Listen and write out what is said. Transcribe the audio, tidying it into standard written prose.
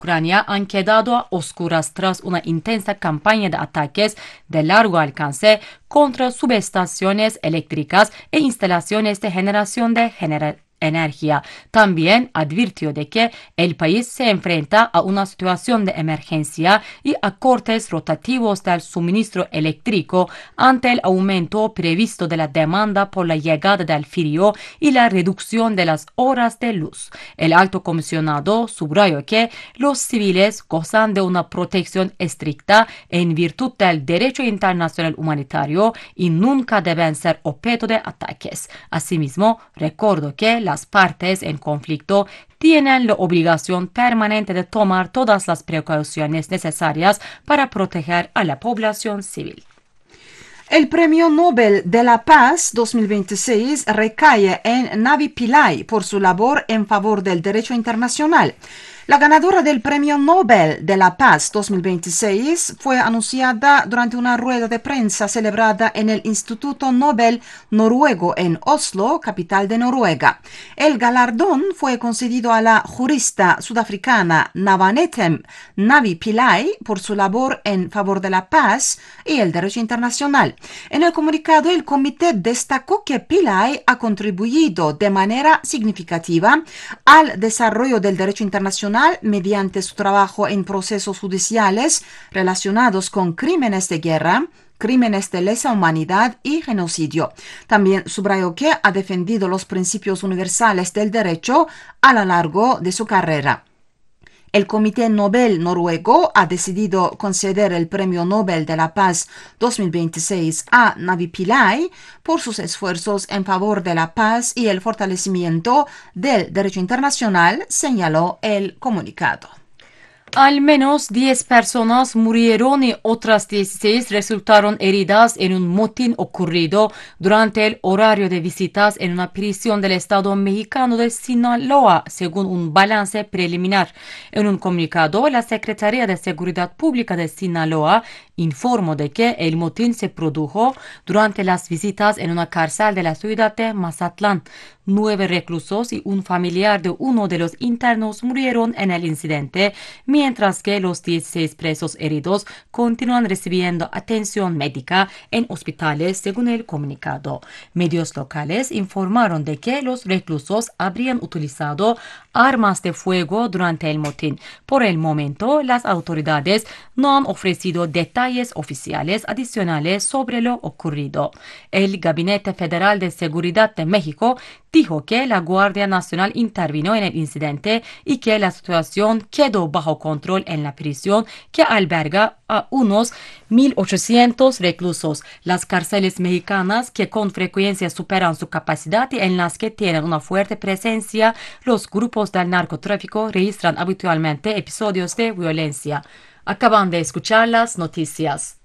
Ucrania han quedado a oscuras tras una intensa campaña de ataques de largo alcance contra subestaciones eléctricas e instalaciones de generación de energía. También advirtió de que el país se enfrenta a una situación de emergencia y a cortes rotativos del suministro eléctrico ante el aumento previsto de la demanda por la llegada del frío y la reducción de las horas de luz. El alto comisionado subrayó que los civiles gozan de una protección estricta en virtud del derecho internacional humanitario y nunca deben ser objeto de ataques. Asimismo, recordó que las partes en conflicto tienen la obligación permanente de tomar todas las precauciones necesarias para proteger a la población civil. El Premio Nobel de la Paz 2026 recae en Navi Pillay por su labor en favor del derecho internacional. La ganadora del Premio Nobel de la Paz 2026 fue anunciada durante una rueda de prensa celebrada en el Instituto Nobel Noruego en Oslo, capital de Noruega. El galardón fue concedido a la jurista sudafricana Navanetem Navi Pillay por su labor en favor de la paz y el derecho internacional. En el comunicado, el comité destacó que Pillay ha contribuido de manera significativa al desarrollo del derecho internacional mediante su trabajo en procesos judiciales relacionados con crímenes de guerra, crímenes de lesa humanidad y genocidio. También subrayó que ha defendido los principios universales del derecho a lo largo de su carrera. El Comité Nobel noruego ha decidido conceder el Premio Nobel de la Paz 2026 a Navi Pillay por sus esfuerzos en favor de la paz y el fortalecimiento del derecho internacional, señaló el comunicado. Al menos 10 personas murieron y otras 16 resultaron heridas en un motín ocurrido durante el horario de visitas en una prisión del estado mexicano de Sinaloa, según un balance preliminar. En un comunicado, la Secretaría de Seguridad Pública de Sinaloa informó de que el motín se produjo durante las visitas en una cárcel de la ciudad de Mazatlán. 9 reclusos y un familiar de uno de los internos murieron en el incidente, mientras que los 16 presos heridos continúan recibiendo atención médica en hospitales, según el comunicado. Medios locales informaron de que los reclusos habrían utilizado armas de fuego durante el motín. Por el momento, las autoridades no han ofrecido detalles oficiales adicionales sobre lo ocurrido. El Gabinete Federal de Seguridad de México dijo que la Guardia Nacional intervino en el incidente y que la situación quedó bajo control en la prisión, que alberga a unos 1,800 reclusos. Las cárceles mexicanas, que con frecuencia superan su capacidad y en las que tienen una fuerte presencia, los grupos del narcotráfico registran habitualmente episodios de violencia. Acaban de escuchar las noticias.